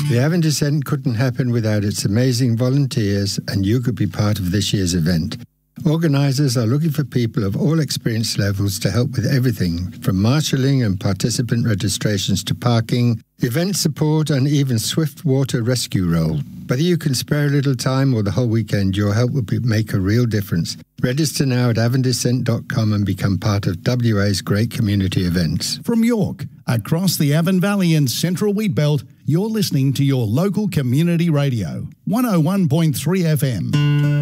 The Avon Descent couldn't happen without its amazing volunteers, and you could be part of this year's event. Organisers are looking for people of all experience levels to help with everything from marshalling and participant registrations to parking, event support and even swift water rescue role. Whether you can spare a little time or the whole weekend, your help will make a real difference. Register now at avondescent.com and become part of WA's great community events. From York, across the Avon Valley and Central Wheatbelt, you're listening to your local community radio, 101.3 FM.